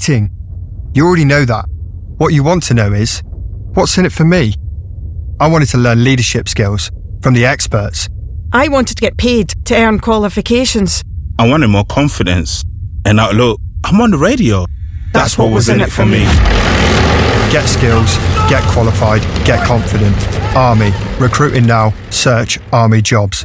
in. You already know that. What you want to know is, what's in it for me? I wanted to learn leadership skills from the experts. I wanted to get paid to earn qualifications. I wanted more confidence. And now look, I'm on the radio. That's what was in it for me. Get skills, get qualified, get confident. Army. Recruiting now. Search Army jobs.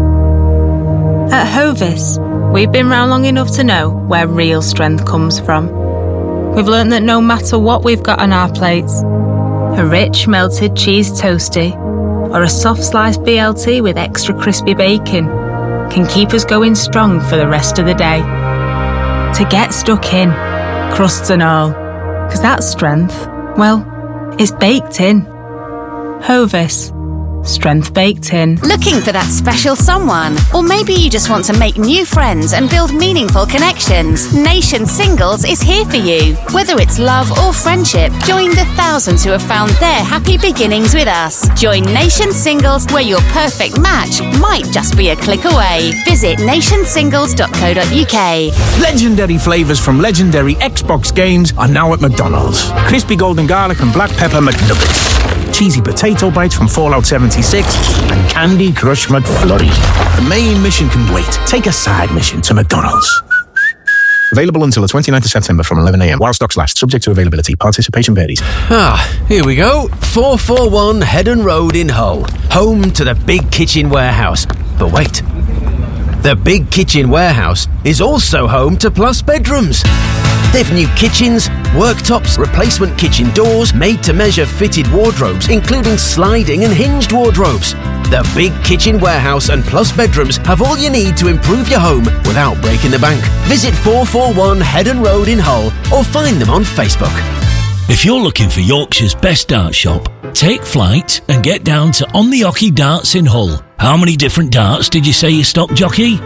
At Hovis, we've been round long enough to know where real strength comes from. We've learned that no matter what we've got on our plates, a rich melted cheese toastie or a soft sliced BLT with extra crispy bacon can keep us going strong for the rest of the day. To get stuck in, crusts and all, because that strength, well, it's baked in. Hovis. Strength baked in. Looking for that special someone? Or maybe you just want to make new friends and build meaningful connections. Nation Singles is here for you. Whether it's love or friendship, join the thousands who have found their happy beginnings with us. Join Nation Singles, where your perfect match might just be a click away. Visit nationsingles.co.uk. Legendary flavours from legendary Xbox games are now at McDonald's. Crispy golden garlic and black pepper McNuggets. Cheesy potato bites from Fallout 76 and Candy Crush McFlurry. The main mission can wait. Take a side mission to McDonald's. Available until the 29th of September from 11 a.m. while stocks last. Subject to availability. Participation varies. Here we go. 441 Headon Road in Hull. Home to the Big Kitchen Warehouse. But wait. The Big Kitchen Warehouse is also home to Plus Bedrooms. They've new kitchens, worktops, replacement kitchen doors, made-to-measure fitted wardrobes, including sliding and hinged wardrobes. The Big Kitchen Warehouse and Plus Bedrooms have all you need to improve your home without breaking the bank. Visit 441 Headon Road in Hull or find them on Facebook. If you're looking for Yorkshire's best dart shop, take flight and get down to On the Hockey Darts in Hull. How many different darts did you say you stock, jockey?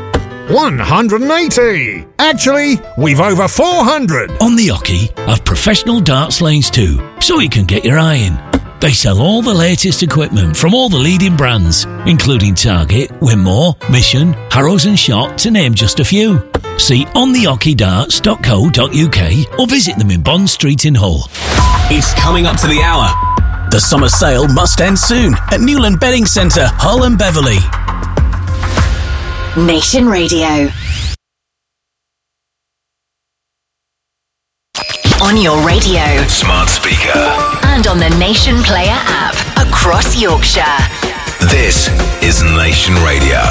180! Actually, we've over 400! On the Hockey have professional darts lanes too, so you can get your eye in. They sell all the latest equipment from all the leading brands, including Target, Winmore, Mission, Harrows and Shot, to name just a few. See onthehockeydarts.co.uk or visit them in Bond Street in Hull. It's coming up to the hour. The summer sale must end soon at Newland Bedding Centre, Hull and Beverley. Nation Radio. On your radio, Smart speaker, and on the Nation Player app across Yorkshire. This is Nation Radio.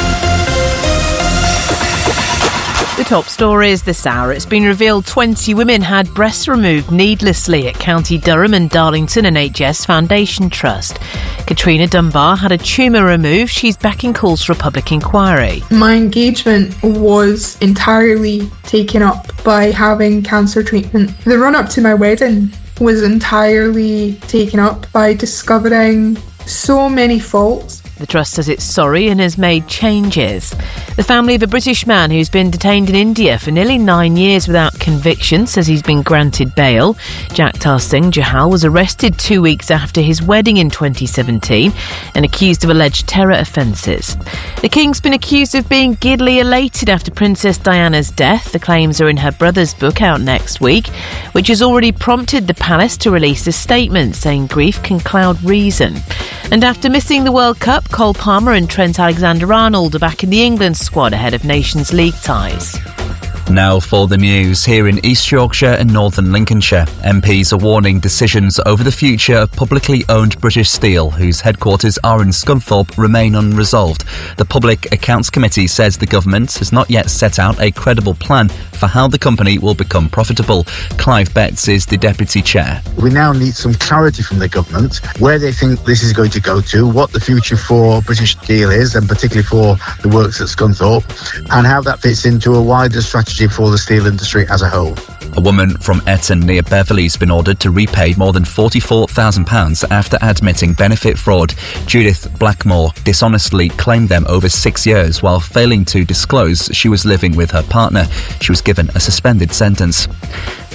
The top stories this hour. It's been revealed 20 women had breasts removed needlessly at County Durham and Darlington NHS Foundation Trust. Katrina Dunbar had a tumour removed. She's backing calls for a public inquiry. My engagement was entirely taken up by having cancer treatment. The run-up to my wedding was entirely taken up by discovering so many faults. The Trust says it's sorry and has made changes. The family of a British man who's been detained in India for nearly 9 years without conviction says he's been granted bail. Jagtar Singh Jahal was arrested 2 weeks after his wedding in 2017 and accused of alleged terror offences. The King's been accused of being giddily elated after Princess Diana's death. The claims are in her brother's book out next week, which has already prompted the palace to release a statement saying grief can cloud reason. And after missing the World Cup, Cole Palmer and Trent Alexander-Arnold are back in the England squad ahead of Nations League ties. Now for the news. Here in East Yorkshire and Northern Lincolnshire, MPs are warning decisions over the future of publicly owned British Steel, whose headquarters are in Scunthorpe, remain unresolved. The Public Accounts Committee says the government has not yet set out a credible plan for how the company will become profitable. Clive Betts is the Deputy Chair. We now need some clarity from the government where they think this is going to go to, what the future for British Steel is, and particularly for the works at Scunthorpe, and how that fits into a wider strategy for the steel industry as a whole. A woman from Eton near Beverley has been ordered to repay more than £44,000 after admitting benefit fraud. Judith Blackmore dishonestly claimed them over 6 years while failing to disclose she was living with her partner. She was given a suspended sentence.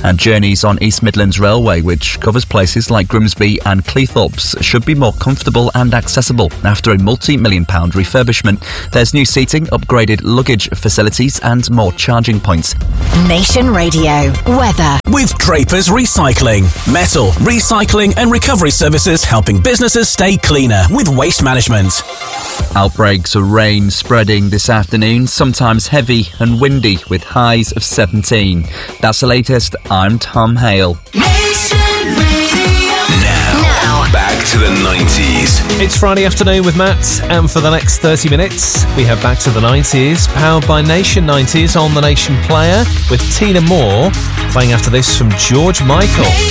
And journeys on East Midlands Railway, which covers places like Grimsby and Cleethorpes, should be more comfortable and accessible after a multi-million-pound refurbishment. There's new seating, upgraded luggage facilities and more charging points. Nation Radio weather. With Draper's Recycling. Metal, recycling and recovery services helping businesses stay cleaner with waste management. Outbreaks of rain spreading this afternoon, sometimes heavy and windy with highs of 17. That's the latest. I'm Tom Hale. Now, back to the 90s. It's Friday afternoon with Matt, and for the next 30 minutes, we have Back to the 90s, powered by Nation 90s on the Nation Player, with Tina Moore playing after this from George Michael.